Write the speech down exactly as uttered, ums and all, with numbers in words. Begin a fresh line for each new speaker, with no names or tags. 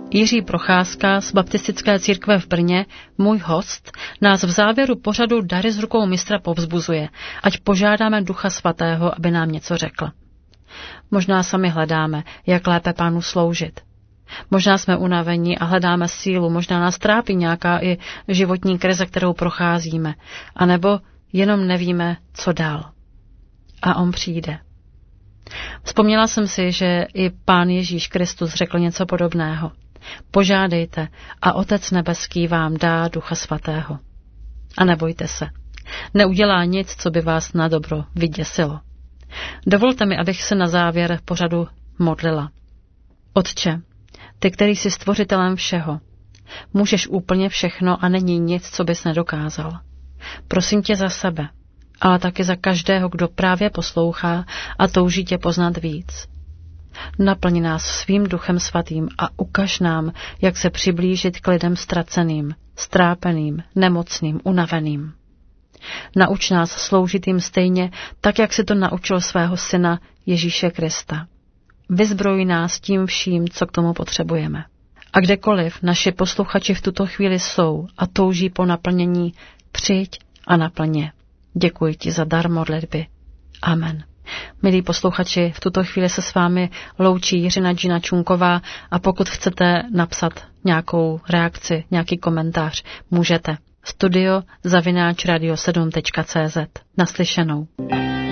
Jiří Procházka z Baptistické církve v Brně, můj host, nás v závěru pořadu Dary z rukou mistra povzbuzuje, ať požádáme Ducha Svatého, aby nám něco řekl. Možná sami hledáme, jak lépe Pánu sloužit. Možná jsme unavení a hledáme sílu, možná nás trápí nějaká i životní krize, kterou procházíme, anebo jenom nevíme, co dál. A on přijde. Vzpomněla jsem si, že i Pán Ježíš Kristus řekl něco podobného. Požádejte a Otec nebeský vám dá Ducha Svatého. A nebojte se. Neudělá nic, co by vás na dobro vyděsilo. Dovolte mi, abych se na závěr pořadu modlila. Otče, ty, který jsi stvořitelem všeho, můžeš úplně všechno a není nic, co bys nedokázal. Prosím tě za sebe, ale taky za každého, kdo právě poslouchá a touží tě poznat víc. Naplň nás svým Duchem Svatým a ukaž nám, jak se přiblížit k lidem ztraceným, strápeným, nemocným, unaveným. Nauč nás sloužit jim stejně, tak jak si to naučil svého syna Ježíše Krista. Vyzbroj nás tím vším, co k tomu potřebujeme. A kdekoliv naši posluchači v tuto chvíli jsou a touží po naplnění, přijď a naplně. Děkuji ti za dar modlitby. Amen. Milí posluchači, v tuto chvíli se s vámi loučí Jiřina Gina Čunková a pokud chcete napsat nějakou reakci, nějaký komentář, můžete. Studio zavináč radio sedm tečka cé zet. Naslyšenou.